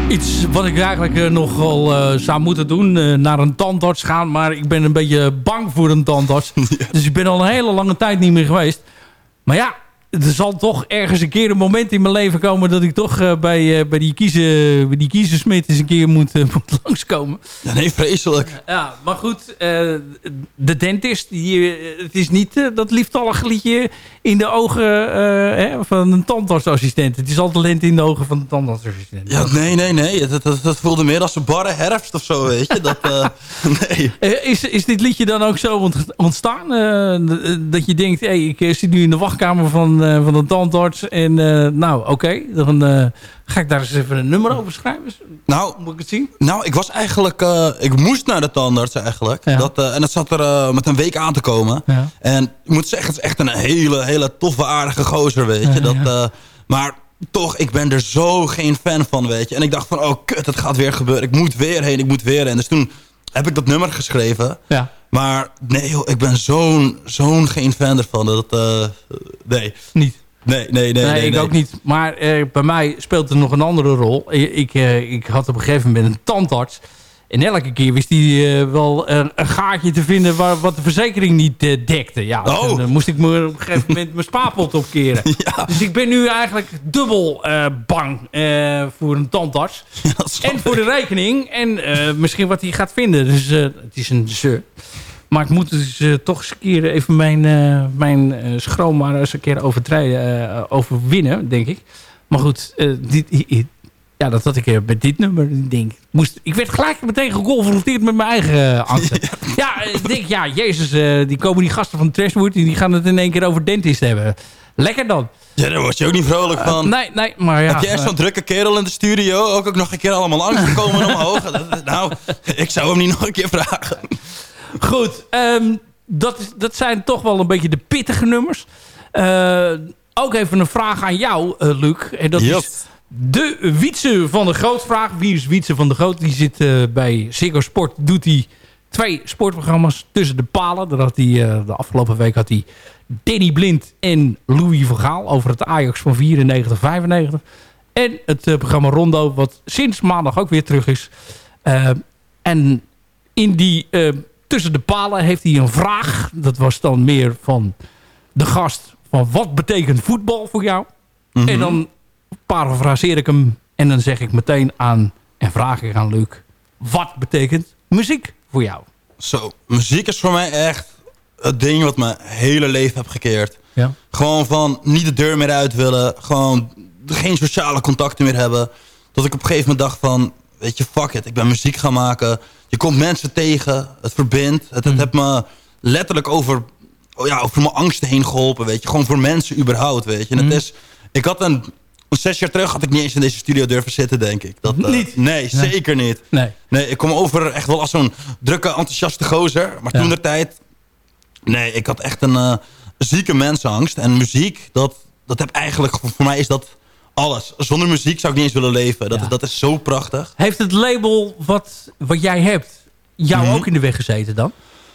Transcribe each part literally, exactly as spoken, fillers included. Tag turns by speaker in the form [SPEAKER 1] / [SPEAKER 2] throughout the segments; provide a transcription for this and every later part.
[SPEAKER 1] Iets wat ik eigenlijk uh, nogal uh, zou moeten doen. Uh, naar een tandarts gaan. Maar ik ben een beetje bang voor een tandarts. Ja. Dus ik ben al een hele lange tijd niet meer geweest. Maar ja, er zal toch ergens een keer een moment in mijn leven komen... dat ik toch uh, bij, uh, bij die, kiezen, bij die kiezensmid eens een keer moet, uh, moet langskomen.
[SPEAKER 2] Ja, nee, vreselijk.
[SPEAKER 1] Ja, maar goed. Uh, de dentist, die, uh, het is niet uh, dat lieftallige liedje in de ogen uh, hè, van een tandartsassistent. Het is altijd lente in de ogen van de tandartsassistent.
[SPEAKER 2] Ja, nee, nee, nee. Dat, dat, dat voelde meer als een barre herfst of zo, weet je. Dat, uh, nee.
[SPEAKER 1] Uh, is, is dit liedje dan ook zo ontstaan? Uh, dat je denkt, hey, ik zit nu in de wachtkamer van... Uh, van een tandarts. En uh, nou, oké. Okay, dan uh, ga ik daar eens even een nummer over schrijven.
[SPEAKER 2] Nou,
[SPEAKER 1] moet ik het zien?
[SPEAKER 2] Nou, ik was eigenlijk... Uh, ik moest naar de tandarts eigenlijk. Ja. Dat, uh, en dat zat er uh, met een week aan te komen. Ja. En ik moet zeggen, het is echt een hele, hele toffe, aardige gozer, weet je. Ja, dat, uh, maar toch, ik ben er zo geen fan van, weet je. En ik dacht van, oh kut, het gaat weer gebeuren. Ik moet weer heen, ik moet weer heen. Dus toen heb ik dat nummer geschreven. Ja. Maar nee, joh, ik ben zo'n zo'n geen fan ervan. Dat, uh, nee.
[SPEAKER 1] Niet?
[SPEAKER 2] Nee, nee, nee.
[SPEAKER 1] Nee,
[SPEAKER 2] nee
[SPEAKER 1] ik
[SPEAKER 2] nee.
[SPEAKER 1] ook niet. Maar uh, bij mij speelt er nog een andere rol. Ik, uh, ik had op een gegeven moment een tandarts. En elke keer wist hij uh, wel uh, een gaatje te vinden... Waar, wat de verzekering niet uh, dekte. Ja, oh. Dan moest ik me op een gegeven moment mijn spaarpot opkeren. Ja. Dus ik ben nu eigenlijk dubbel uh, bang uh, voor een tandarts. Ja, en voor de rekening. En uh, misschien wat hij gaat vinden. Dus uh, het is een ze. Maar ik moet dus uh, toch eens een keer even mijn, uh, mijn uh, schroom maar eens een keer overtreden, uh, overwinnen, denk ik. Maar goed, uh, dit, uh, ja, dat had ik uh, met dit nummer, denk ik. Moest, ik werd gelijk meteen geconfronteerd met mijn eigen uh, angsten. Ja, ja ik denk, ja, jezus, uh, die komen die gasten van Trashwood, die gaan het in één keer over dentist hebben. Lekker dan.
[SPEAKER 2] Ja, daar word je ook niet vrolijk van.
[SPEAKER 1] Uh, nee, nee, maar ja.
[SPEAKER 2] Heb jij zo'n uh, drukke kerel in de studio? Ook, ook nog een keer allemaal langs komen en omhoog? Dat, nou, ik zou hem niet nog een keer vragen.
[SPEAKER 1] Goed, um, dat, is, dat zijn toch wel een beetje de pittige nummers. Uh, ook even een vraag aan jou, uh, Luc. En dat yes. is de Wietse van de Groot vraag. Wie is Wietse van de Groot? Die zit uh, bij Ziggo Sport. Doet hij twee sportprogramma's tussen de palen. Daar had hij, uh, de afgelopen week had hij Danny Blind en Louis van Gaal over het Ajax van vierennegentig vijfennegentig. En het uh, programma Rondo, wat sinds maandag ook weer terug is. Uh, en in die... Uh, Tussen de palen heeft hij een vraag. Dat was dan meer van de gast. Van wat betekent voetbal voor jou? Mm-hmm. En dan parafraseer ik hem. En dan zeg ik meteen aan. En vraag ik aan Luc. Wat betekent muziek voor jou?
[SPEAKER 2] Zo, muziek is voor mij echt het ding wat mijn hele leven heb gekeerd. Ja. Gewoon van niet de deur meer uit willen. Gewoon geen sociale contacten meer hebben. Dat ik op een gegeven moment dacht van... Weet je, fuck it. Ik ben muziek gaan maken. Je komt mensen tegen. Het verbindt. Het, het mm. heeft me letterlijk over, oh ja, over mijn angsten heen geholpen. Weet je. Gewoon voor mensen überhaupt. Weet je. En mm. het is, ik had een, zes jaar terug had ik niet eens in deze studio durven zitten, denk ik. Dat, uh,
[SPEAKER 1] niet?
[SPEAKER 2] Nee, nee, zeker niet. Nee. nee, ik kom over echt wel als zo'n drukke, enthousiaste gozer. Maar ja. toen de tijd... Nee, ik had echt een uh, zieke mensenangst. En muziek, dat, dat heb eigenlijk... Voor mij is dat... Alles. Zonder muziek zou ik niet eens willen leven. Dat, ja. dat is zo prachtig.
[SPEAKER 1] Heeft het label wat, wat jij hebt jou mm-hmm. ook in de weg gezeten dan?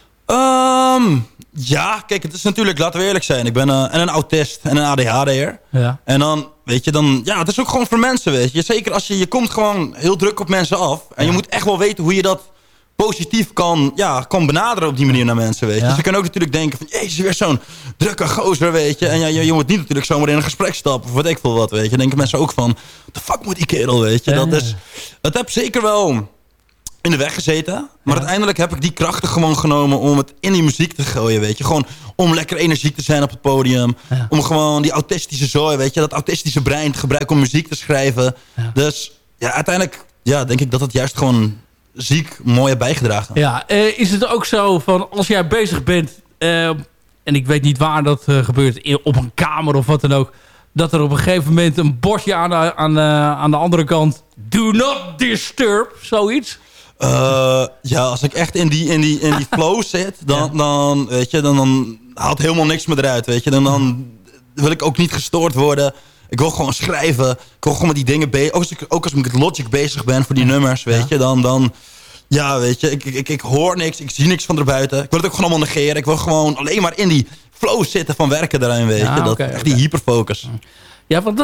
[SPEAKER 2] Um, ja, kijk, het is natuurlijk, laten we eerlijk zijn. Ik ben uh, en een autist en een A D H D'er. Ja. En dan, weet je, dan... Ja, het is ook gewoon voor mensen, weet je. Zeker als je... Je komt gewoon heel druk op mensen af. En ja. je moet echt wel weten hoe je dat... positief kan, ja, kan benaderen op die manier naar mensen, weet je. Ja. Dus je kan ook natuurlijk denken van, jezus, weer zo'n drukke gozer, weet je. En ja, je, je moet niet natuurlijk zomaar in een gesprek stappen of wat ik veel wat, weet je. Dan denken mensen ook van, de fuck moet die kerel, weet je. Ja. Dat is, het heb zeker wel in de weg gezeten. Maar ja. uiteindelijk heb ik die krachten gewoon genomen om het in die muziek te gooien, weet je. Gewoon om lekker energiek te zijn op het podium. Ja. Om gewoon die autistische zooi, weet je. Dat autistische brein te gebruiken om muziek te schrijven. Ja. Dus ja, uiteindelijk, ja, denk ik dat het juist gewoon... ziek mooi heb bijgedragen.
[SPEAKER 1] Ja, uh, is het ook zo van als jij bezig bent... Uh, en ik weet niet waar dat uh, gebeurt... op een kamer of wat dan ook... dat er op een gegeven moment een bordje aan de, aan, uh, aan de andere kant... do not disturb, zoiets?
[SPEAKER 2] Uh, ja, als ik echt in die, in die, in die flow zit... Dan, ja. dan, weet je, dan, dan haalt helemaal niks meer eruit. Weet je. Dan, dan wil ik ook niet gestoord worden... Ik wil gewoon schrijven. Ik wil gewoon met die dingen bezig. Ook als ik, ook als ik met Logic bezig ben voor die ja. nummers, weet ja. je. Dan, dan, ja, weet je. Ik, ik, ik hoor niks. Ik zie niks van erbuiten. Ik wil het ook gewoon allemaal negeren. Ik wil gewoon alleen maar in die flow zitten van werken daarin, weet ja, je. Dat, okay, echt okay. die hyperfocus.
[SPEAKER 1] Ja, want dat,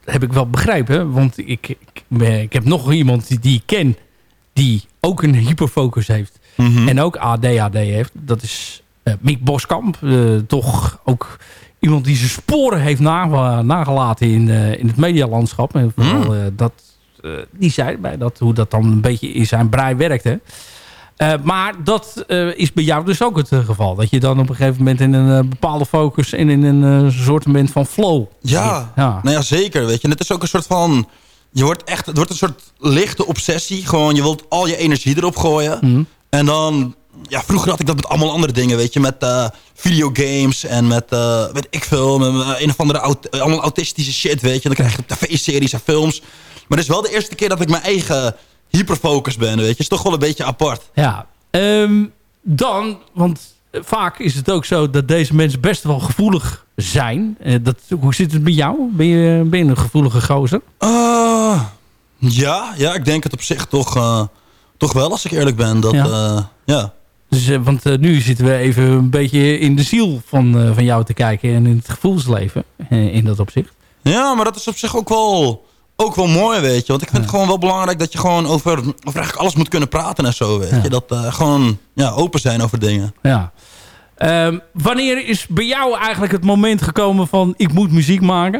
[SPEAKER 1] heb ik wel begrepen. Want ik, ik, ik heb nog iemand die, die ik ken... die ook een hyperfocus heeft. Mm-hmm. En ook A D H D heeft. Dat is uh, Mick Boskamp. Uh, toch ook iemand die zijn sporen heeft na, nagelaten in, uh, in het medialandschap. En vooral mm. uh, dat, uh, die zei bij dat, hoe dat dan een beetje in zijn brein werkte. Uh, maar dat uh, is bij jou dus ook het uh, geval. Dat je dan op een gegeven moment in een uh, bepaalde focus... en in een uh, soort van flow.
[SPEAKER 2] Ja, ja, nou ja, zeker. Weet je. En het is ook een soort van... Je wordt echt, het wordt een soort lichte obsessie. Gewoon, je wilt al je energie erop gooien. Mm. En dan... Ja, vroeger had ik dat met allemaal andere dingen, weet je. Met uh, videogames en met, uh, weet ik veel... Met, uh, een of andere aut- allemaal autistische shit, weet je. Dan krijg je tv-series en films. Maar het is wel de eerste keer dat ik mijn eigen... hyperfocus ben, weet je. Is toch wel een beetje apart.
[SPEAKER 1] Ja, um, dan, want vaak is het ook zo dat deze mensen best wel gevoelig zijn. Uh, dat, hoe zit het met jou? Ben je, ben je een gevoelige gozer?
[SPEAKER 2] Uh, ja, ja, ik denk het op zich toch, uh, toch wel, als ik eerlijk ben. Dat, ja. Uh, ja.
[SPEAKER 1] Dus, uh, want uh, nu zitten we even een beetje in de ziel van, uh, van jou te kijken en in het gevoelsleven, uh, in dat opzicht.
[SPEAKER 2] Ja, maar dat is op zich ook wel... Ook wel mooi, weet je. Want ik vind ja. het gewoon wel belangrijk dat je gewoon over, over eigenlijk alles moet kunnen praten en zo, weet ja. je. Dat uh, gewoon ja, open zijn over dingen.
[SPEAKER 1] Ja. Um, wanneer is bij jou eigenlijk het moment gekomen van ik moet muziek maken?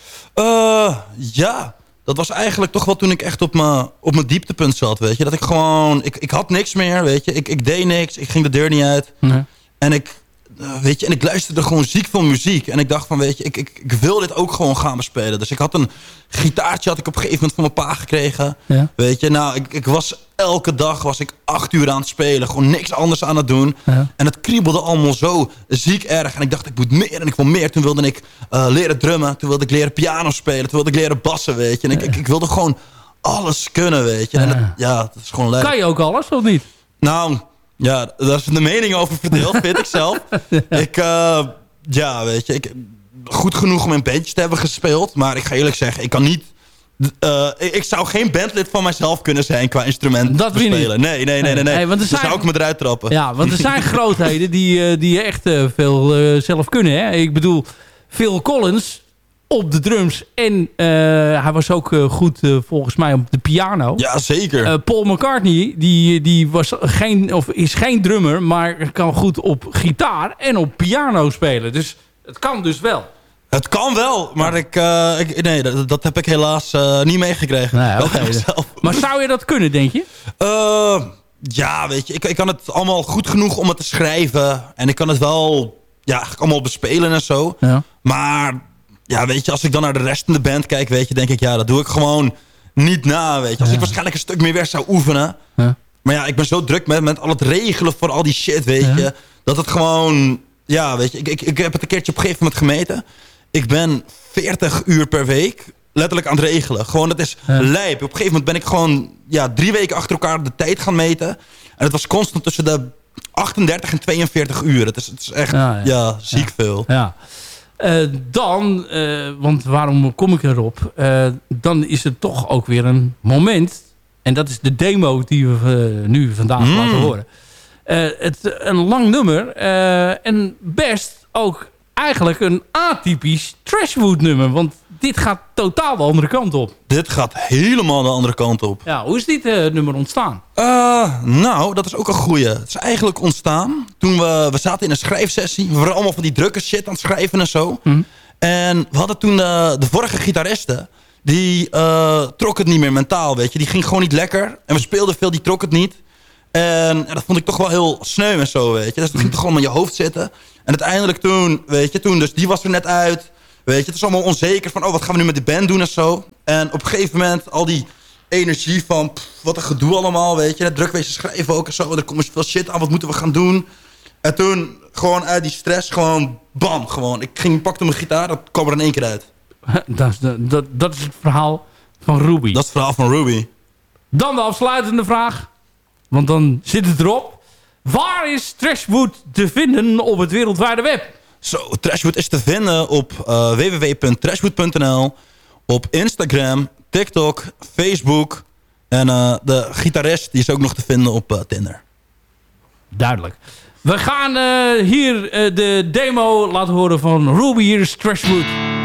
[SPEAKER 2] Uh, ja, dat was eigenlijk toch wel toen ik echt op mijn op mijn dieptepunt zat, weet je. Dat ik gewoon, ik, ik had niks meer, weet je. Ik, ik deed niks, ik ging de deur niet uit. Nee. En ik... Uh, weet je, en ik luisterde gewoon ziek veel muziek. En ik dacht van, weet je, ik, ik, ik wil dit ook gewoon gaan bespelen. Dus ik had een gitaartje had ik op een gegeven moment van mijn pa gekregen. Ja. Weet je, nou, ik, ik was elke dag was ik acht uur aan het spelen. Gewoon niks anders aan het doen. Ja. En het kriebelde allemaal zo ziek erg. En ik dacht, ik moet meer en ik wil meer. Toen wilde ik uh, leren drummen. Toen wilde ik leren piano spelen. Toen wilde ik leren bassen, weet je. En ik, ja. ik, ik wilde gewoon alles kunnen, weet je. En het, ja, dat is gewoon leuk.
[SPEAKER 1] Kan je ook alles, of niet?
[SPEAKER 2] Nou... Ja, daar is de mening over verdeeld, vind ik zelf. Ja. Ik, uh, ja, weet je, ik, goed genoeg om in bandjes te hebben gespeeld. Maar ik ga eerlijk zeggen, ik kan niet... Uh, ik zou geen bandlid van mijzelf kunnen zijn qua instrument
[SPEAKER 1] dat
[SPEAKER 2] spelen. Nee, nee, nee, nee. nee. Hey, want er zijn, dan zou ik me eruit trappen.
[SPEAKER 1] Ja, want er zijn grootheden die, die echt uh, veel uh, zelf kunnen. Hè? Ik bedoel, Phil Collins... op de drums. En uh, hij was ook uh, goed uh, volgens mij op de piano.
[SPEAKER 2] Ja, zeker.
[SPEAKER 1] Uh, Paul McCartney, die, die was geen, of is geen drummer, maar kan goed op gitaar en op piano spelen. Dus het kan dus wel.
[SPEAKER 2] Het kan wel, maar ja. ik, uh, ik, nee, dat, dat heb ik helaas uh, niet meegekregen.
[SPEAKER 1] Nee, okay. Maar zou je dat kunnen, denk je?
[SPEAKER 2] Uh, ja, weet je, ik, ik kan het allemaal goed genoeg om het te schrijven. En ik kan het wel ja, allemaal bespelen en zo. Ja. Maar... Ja, weet je, als ik dan naar de rest van de band kijk, weet je, denk ik, ja, dat doe ik gewoon niet na, weet je. Als ja. ik waarschijnlijk een stuk meer weg zou oefenen. Ja. Maar ja, ik ben zo druk met, met al het regelen voor al die shit, weet ja. je. Dat het gewoon, ja, weet je, ik, ik, ik heb het een keertje op een gegeven moment gemeten. Ik ben veertig uur per week letterlijk aan het regelen. Gewoon, dat is ja. lijp. Op een gegeven moment ben ik gewoon, ja, drie weken achter elkaar de tijd gaan meten. En het was constant tussen de achtendertig en tweeënveertig uur. Het is, het is echt, ja, ja. ja ziek ja. veel.
[SPEAKER 1] Ja. Uh, dan, uh, want waarom kom ik erop? Uh, dan is het toch ook weer een moment. En dat is de demo die we uh, nu vandaag mm. laten horen. Uh, het, een lang nummer. Uh, en best ook eigenlijk een atypisch Trashwood nummer. Want dit gaat totaal de andere kant op.
[SPEAKER 2] Dit gaat helemaal de andere kant op.
[SPEAKER 1] Ja, hoe is dit uh, nummer ontstaan?
[SPEAKER 2] Uh, nou, dat is ook een goeie. Het is eigenlijk ontstaan toen we, we zaten in een schrijfsessie. We waren allemaal van die drukke shit aan het schrijven en zo. Mm. En we hadden toen de, de vorige gitariste... die uh, trok het niet meer mentaal, weet je. Die ging gewoon niet lekker. En we speelden veel, die trok het niet. En, en dat vond ik toch wel heel sneu en zo, weet je. Dus dat ging toch gewoon in je hoofd zitten. En uiteindelijk toen, weet je, toen... dus die was er net uit... Weet je, het is allemaal onzeker van, oh, wat gaan we nu met de band doen en zo. En op een gegeven moment, al die energie van, pff, wat een gedoe allemaal, weet je. Het drukwezen schrijven ook en zo. Er komt veel shit aan, wat moeten we gaan doen? En toen, gewoon uit die stress, gewoon, bam, gewoon. Ik ging, pakte mijn gitaar, dat kwam er in één keer uit.
[SPEAKER 1] Dat is, de, dat, dat is het verhaal van Ruby.
[SPEAKER 2] Dat is het verhaal van Ruby.
[SPEAKER 1] Dan de afsluitende vraag, want dan zit het erop. Waar is Trashwood te vinden op het wereldwijde web?
[SPEAKER 2] Zo, Trashwood is te vinden op uh, w w w punt trashwood punt n l, op Instagram, TikTok, Facebook en uh, de gitarist die is ook nog te vinden op uh, Tinder.
[SPEAKER 1] Duidelijk. We gaan uh, hier uh, de demo laten horen van Ruby. Hier is Trashwood.